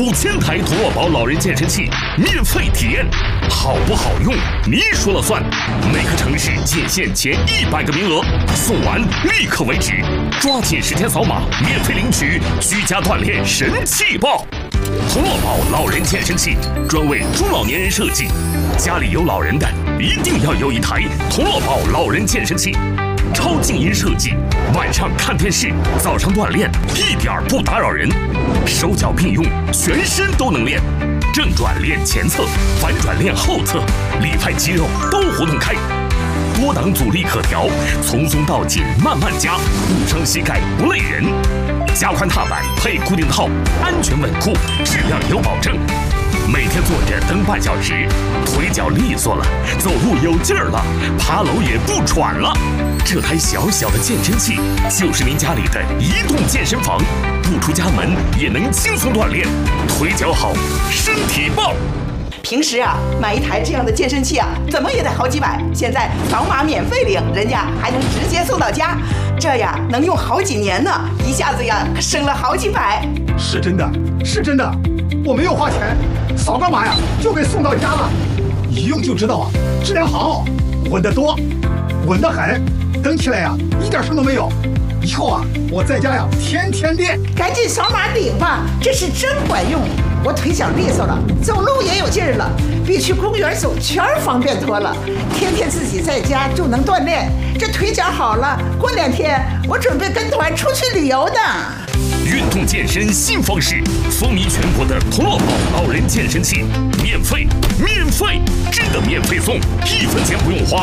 5000台陀螺宝老人健身器免费体验，好不好用你说了算。每个城市仅限前100个名额，送完立刻为止，抓紧时间扫码免费领取居家锻炼神器包。陀螺宝老人健身器专为中老年人设计，家里有老人的一定要有一台陀螺宝老人健身器。超静音设计，晚上看电视，早上锻炼，一点不打扰人。手脚并用，全身都能练。正转练前侧，反转练后侧，里外肌肉都活动开。多档阻力可调，从松到紧慢慢加，不伤膝盖不累人。加宽踏板配固定套，安全稳固，质量有保证。每天坐着蹬半小时，腿脚利索了，走路有劲儿了，爬楼也不喘了。这台小小的健身器就是您家里的移动健身房，不出家门也能轻松锻炼，腿脚好，身体棒。 平时啊，买一台这样的健身器啊，怎么也得好几百。现在扫码免费领，人家还能直接送到家，这呀能用好几年呢，一下子呀省了好几百。 是真的，是真的，我没有花钱，扫个码呀就给送到家了，一用就知道啊，质量好，稳得多，稳得很，蹬起来呀一点声都没有。以后啊，我在家呀天天练。 赶紧扫码领吧，这是真管用。我腿脚利索了，走路也有劲儿了，比去公园走圈方便多了。天天自己在家就能锻炼，这腿脚好了，过2天我准备跟团出去旅游呢。 运动健身新方式，风靡全国的陀螺宝老人健身器，免费，真的免费送，1分钱不用花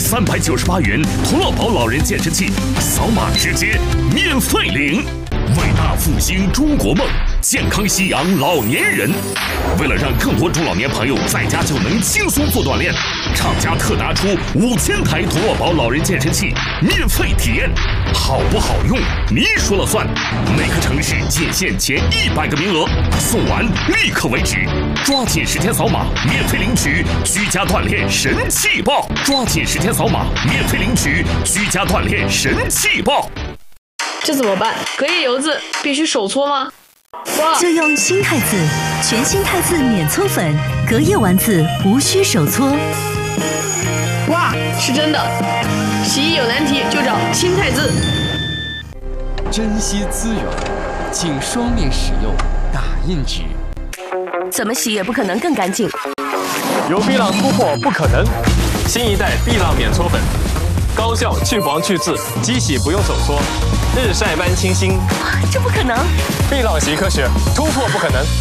，398元陀螺宝老人健身器，扫码直接免费领。伟大复兴中国梦，健康夕阳老年人。为了让更多中老年朋友在家就能轻松做锻炼，厂家特拿出5000台陀螺宝老人健身器免费体验，好不好用你说了算。每个城市仅限前100个名额，送完立刻为止，抓紧时间扫码免费领取居家锻炼神器包。抓紧时间扫码免费领取居家锻炼神器包。 这怎么办？隔夜油渍必须手搓吗？ 就用新汰渍，全新汰渍免搓粉，隔夜丸子无需手搓。 哇，是真的！洗衣有难题就找新汰渍。 珍惜资源，请双面使用打印纸。 怎么洗也不可能更干净。 有碧浪突破不可能，新一代碧浪免搓粉，高效去黄去渍，机洗不用手搓，日晒般清新。 这不可能！ 碧浪洗科学，突破不可能。